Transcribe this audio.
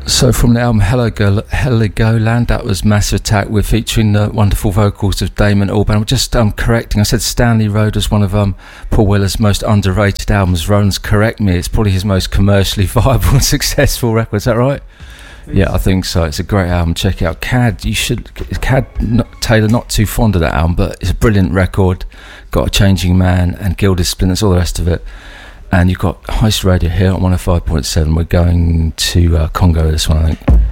So from the album Heligoland, that was Massive Attack. We're featuring the wonderful vocals of Damon Albarn. I'm just correcting. I said Stanley Road was one of Paul Weller's most underrated albums. Roland's correct me. It's probably his most commercially viable and successful record. Is that right? Yeah, I think so. It's a great album. Check it out. Cad Taylor, not too fond of that album, but it's a brilliant record. Got A Changing Man and Gilded Splinters, all the rest of it. And you've got Heist Radio here on 105.7. We're going to Congo this one, I think.